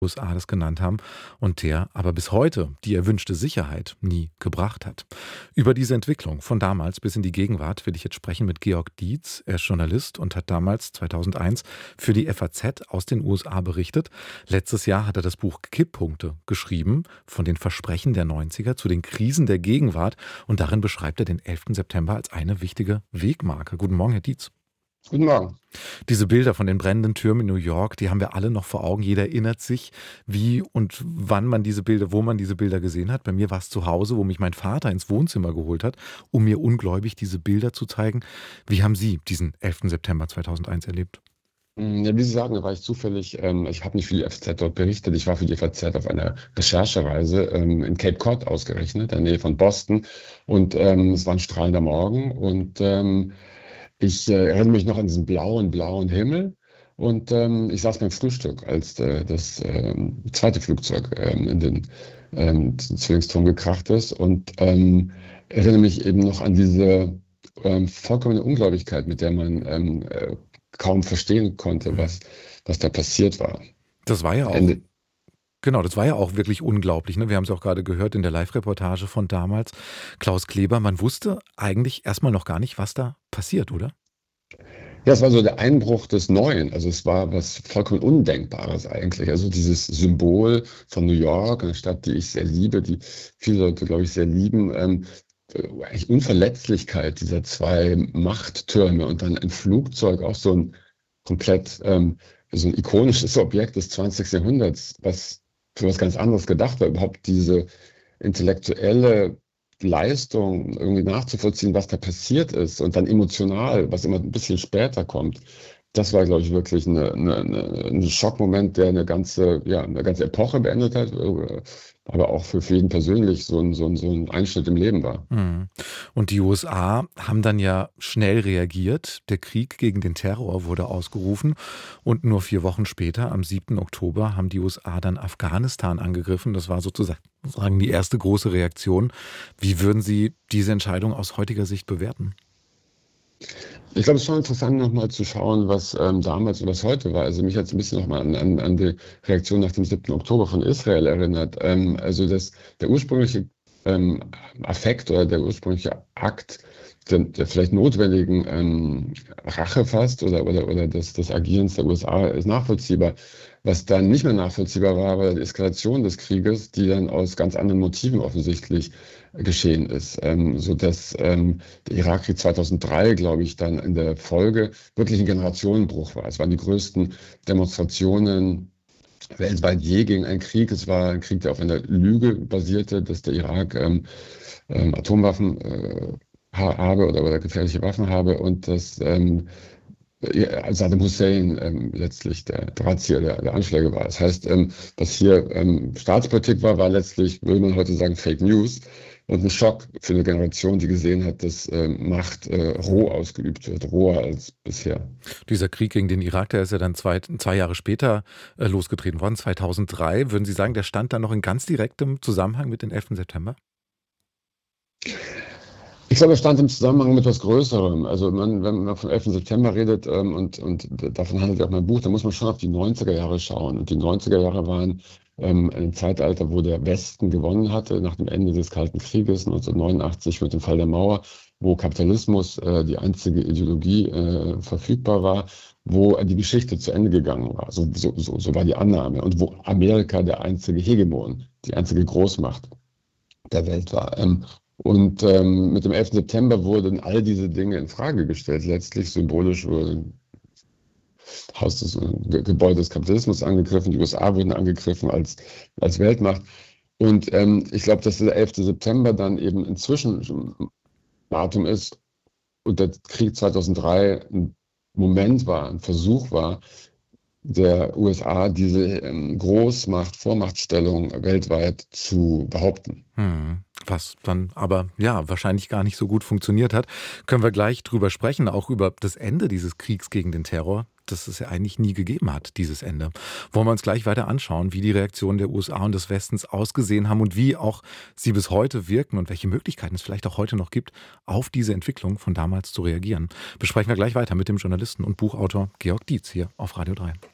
USA das genannt haben und der aber bis heute die erwünschte Sicherheit nie gebracht hat. Über diese Entwicklung von damals bis in die Gegenwart will ich jetzt sprechen mit Georg Dietz. Er ist Journalist und hat damals 2001 für die FAZ aus den USA berichtet. Letztes Jahr hat er das Buch Kipppunkte geschrieben, von den Versprechen der 90er zu den Krisen der Gegenwart, und darin beschreibt er den 11. September als eine wichtige Wegmarke. Guten Morgen, Herr Dietz. Guten Morgen. Diese Bilder von den brennenden Türmen in New York, die haben wir alle noch vor Augen. Jeder erinnert sich, wie und wann man diese Bilder, wo man diese Bilder gesehen hat. Bei mir war es zu Hause, wo mich mein Vater ins Wohnzimmer geholt hat, um mir ungläubig diese Bilder zu zeigen. Wie haben Sie diesen 11. September 2001 erlebt? Ja, wie Sie sagen, da war ich zufällig, ich habe nicht für die FAZ dort berichtet, ich war für die FAZ auf einer Recherchereise in Cape Cod ausgerechnet, in der Nähe von Boston. Und es war ein strahlender Morgen und ich erinnere mich noch an diesen blauen Himmel. Und ich saß beim Frühstück, als das zweite Flugzeug in den Zwillingsturm gekracht ist, und erinnere mich eben noch an diese vollkommene Ungläubigkeit, mit der man kaum verstehen konnte, was da passiert war. Das war ja auch, Ende, genau, das war ja auch wirklich unglaublich. Ne? Wir haben es auch gerade gehört in der Live-Reportage von damals. Klaus Kleber, man wusste eigentlich erstmal noch gar nicht, was da passiert, oder? Ja, es war so der Einbruch des Neuen. Also es war was vollkommen Undenkbares eigentlich. Also dieses Symbol von New York, eine Stadt, die ich sehr liebe, die viele Leute, glaube ich, sehr lieben. Eigentlich Unverletzlichkeit dieser zwei Machttürme und dann ein Flugzeug, auch so ein komplett so ein ikonisches Objekt des 20. Jahrhunderts, was für was ganz anderes gedacht war, überhaupt diese intellektuelle Leistung irgendwie nachzuvollziehen, was da passiert ist, und dann emotional, was immer ein bisschen später kommt. Das war, glaube ich, wirklich ein Schockmoment, der eine ganze Epoche beendet hat, aber auch für jeden persönlich so ein Einschnitt im Leben war. Mhm. Und die USA haben dann ja schnell reagiert. Der Krieg gegen den Terror wurde ausgerufen. Und nur 4 Wochen später, am 7. Oktober, haben die USA dann Afghanistan angegriffen. Das war sozusagen die erste große Reaktion. Wie würden Sie diese Entscheidung aus heutiger Sicht bewerten? Ich glaube, es ist schon interessant, nochmal zu schauen, was damals und was heute war. Also mich hat es ein bisschen nochmal an die Reaktion nach dem 7. Oktober von Israel erinnert. Also der ursprüngliche Affekt oder der ursprüngliche Akt der vielleicht notwendigen Rache fast oder des Agierens der USA ist nachvollziehbar. Was dann nicht mehr nachvollziehbar war die Eskalation des Krieges, die dann aus ganz anderen Motiven offensichtlich geschehen ist, sodass der Irakkrieg 2003, glaube ich, dann in der Folge wirklich ein Generationenbruch war. Es waren die größten Demonstrationen weltweit je gegen einen Krieg. Es war ein Krieg, der auf einer Lüge basierte, dass der Irak Atomwaffen habe oder gefährliche Waffen habe, und dass ja, Saddam Hussein letztlich der Drahtzieher der Anschläge war. Das heißt, was hier Staatspolitik war letztlich, würde man heute sagen, Fake News und ein Schock für eine Generation, die gesehen hat, dass Macht roh ausgeübt wird, roher als bisher. Dieser Krieg gegen den Irak, der ist ja dann 2 Jahre später losgetreten worden, 2003. Würden Sie sagen, der stand dann noch in ganz direktem Zusammenhang mit dem 11. September? Ich glaube, es stand im Zusammenhang mit etwas Größerem. Also wenn man vom 11. September redet und davon handelt ja auch mein Buch, dann muss man schon auf die 90er Jahre schauen. Und die 90er Jahre waren ein Zeitalter, wo der Westen gewonnen hatte nach dem Ende des Kalten Krieges 1989 mit dem Fall der Mauer, wo Kapitalismus die einzige Ideologie verfügbar war, wo die Geschichte zu Ende gegangen war. So war die Annahme. Und wo Amerika der einzige Hegemon, die einzige Großmacht der Welt war. Und mit dem 11. September wurden all diese Dinge in Frage gestellt. Letztlich symbolisch wurde Gebäude des Kapitalismus angegriffen, die USA wurden angegriffen als Weltmacht. Und ich glaube, dass der 11. September dann eben inzwischen Datum ist und der Krieg 2003 ein Moment war, ein Versuch war, der USA diese Großmacht, Vormachtstellung weltweit zu behaupten. Was dann aber ja wahrscheinlich gar nicht so gut funktioniert hat. Können wir gleich drüber sprechen, auch über das Ende dieses Kriegs gegen den Terror, das es ja eigentlich nie gegeben hat, dieses Ende. Wollen wir uns gleich weiter anschauen, wie die Reaktionen der USA und des Westens ausgesehen haben und wie auch sie bis heute wirken und welche Möglichkeiten es vielleicht auch heute noch gibt, auf diese Entwicklung von damals zu reagieren. Besprechen wir gleich weiter mit dem Journalisten und Buchautor Georg Dietz hier auf Radio 3.